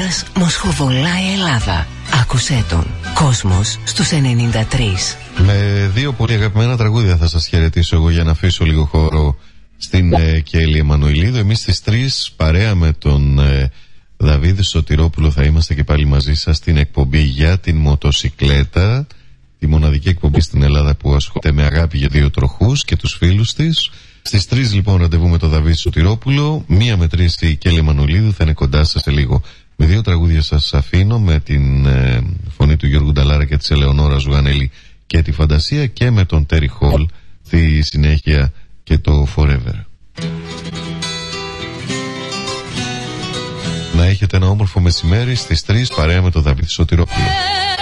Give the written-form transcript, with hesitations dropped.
Κώστας μοσχοβολάει Ελλάδα. Άκουσέ τον. Κόσμος στους 93. Με δύο πολύ αγαπημένα τραγούδια θα σας χαιρετήσω εγώ για να αφήσω λίγο χώρο στην Κέλλη Εμμανουηλίδου. Εμείς στις 3 παρέα με τον Δαβίδη Σωτηρόπουλο θα είμαστε και πάλι μαζί σας στην εκπομπή για την μοτοσικλέτα, τη μοναδική εκπομπή στην Ελλάδα που ασχολείται με αγάπη για δύο τροχούς και τους φίλους της. Στις 3 λοιπόν ραντεβού με τον Δαβίδη Σωτηρόπουλο. 1 με 3 η Κέλλη Εμμανουηλίδου θα είναι κοντά σας σε λίγο. Με δύο τραγούδια σας αφήνω, με την φωνή του Γιώργου Νταλάρα και της Ελεονόρα Ζουγανέλη και τη Φαντασία, και με τον Τέρι Χολ στη συνέχεια και το Forever. Να έχετε ένα όμορφο μεσημέρι στις 3 παρέα με τον Δαβίδη Σωτηρόπουλο.